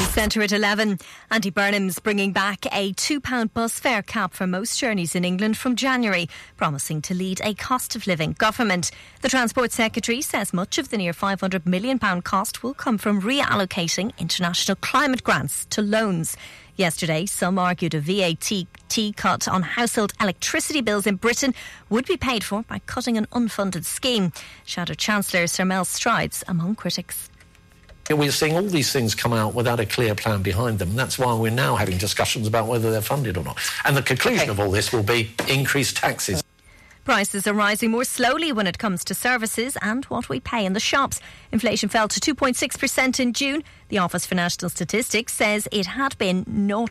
Centre at 11. Andy Burnham's bringing back a £2 bus fare cap for most journeys in England from January, promising to lead a cost of living government. The Transport Secretary says much of the near £500 million cost will come from reallocating international climate grants to loans. Yesterday, some argued a VAT cut on household electricity bills in Britain would be paid for by cutting an unfunded scheme. Shadow Chancellor Sir Mel strides among critics. We're seeing all these things come out without a clear plan behind them. That's why we're now having discussions about whether they're funded or not. And the conclusion of all this will be increased taxes. Prices are rising more slowly when it comes to services and what we pay in the shops. Inflation fell to 2.6% in June. The Office for National Statistics says it had been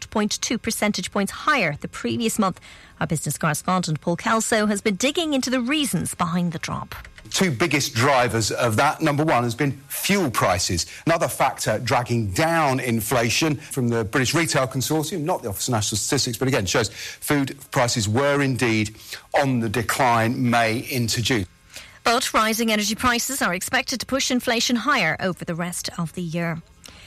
0.2 percentage points higher the previous month. Our business correspondent Paul Kelso has been digging into the reasons behind the drop. Two biggest drivers of that. Number one has been fuel prices. Another factor dragging down inflation from the British Retail Consortium, not the Office for National Statistics, but again shows food prices were indeed on the decline May into June. But rising energy prices are expected to push inflation higher over the rest of the year.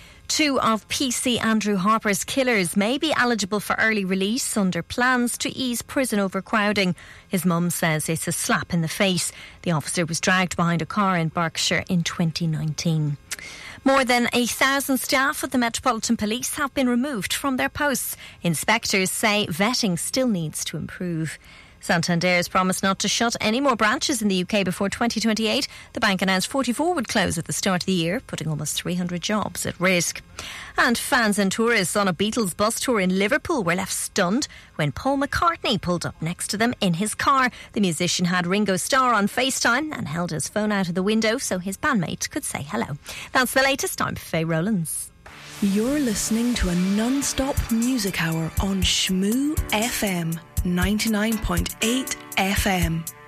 Two of PC Andrew Harper's killers may be eligible for early release under plans to ease prison overcrowding. His mum says it's a slap in the face. The officer was dragged behind a car in Berkshire in 2019. More than 1,000 staff at the Metropolitan Police have been removed from their posts. Inspectors say vetting still needs to improve. Santander has promised not to shut any more branches in the UK before 2028. The bank announced 44 would close at the start of the year, putting almost 300 jobs at risk. And fans and tourists on a Beatles bus tour in Liverpool were left stunned when Paul McCartney pulled up next to them in his car. The musician had Ringo Starr on FaceTime and held his phone out of the window so his bandmate could say hello. That's the latest. I'm Faye Rowlands. You're listening to a non-stop music hour on Shmoo FM 99.8 FM.